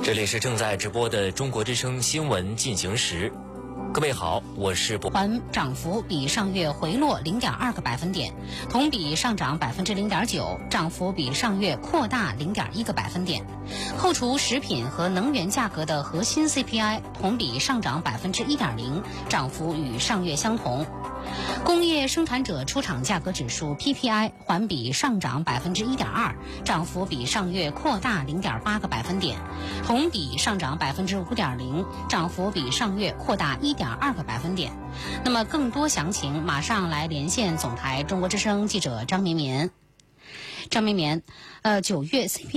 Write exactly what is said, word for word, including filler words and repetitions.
这里是正在直播的中国之声新闻进行时，各位好，我是博。 环涨幅比上月回落零点二个百分点，同比上涨百分之零点九，涨幅比上月扩大零点一个百分点。扣除食品和能源价格的核心 C P I 同比上涨百分之一点零，涨幅与上月相同。工业生产者出厂价格指数 P P I 环比上涨百分之一点二，涨幅比上月扩大零点八个百分点，同比上涨百分之五点零，涨幅比上月扩大一点二个百分点。那么更多详情，马上来连线总台中国之声记者张绵绵。张绵绵，呃，九月 C P I